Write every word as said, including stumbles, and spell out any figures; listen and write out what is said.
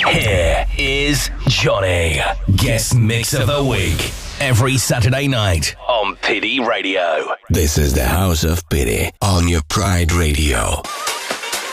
Here is Johnny, guest mix of the week, every Saturday night on Pity Radio. This is the House of Pity on your Pride Radio.